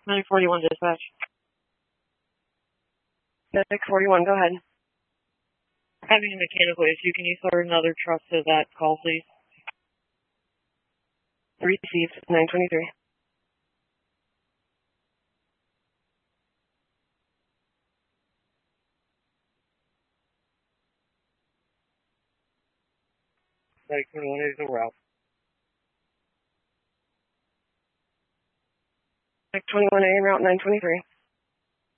941 dispatch. Medic 41, go ahead. Having a mechanical issue, can you forward another truck to that call, please? Received, 923. Medic 21 is over out. Medic 21A, route 923.